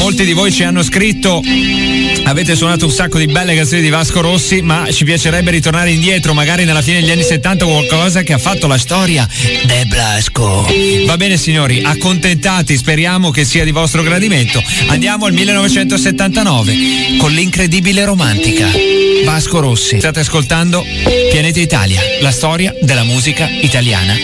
molti di voi ci hanno scritto, avete suonato un sacco di belle canzoni di Vasco Rossi, ma ci piacerebbe ritornare indietro, magari nella fine degli anni 70, qualcosa che ha fatto la storia De Blasco. Va bene signori, accontentati, speriamo che sia di vostro gradimento. Andiamo al 1979 con l'incredibile romantica. Vasco Rossi. State ascoltando Pianeta Italia, la storia della musica italiana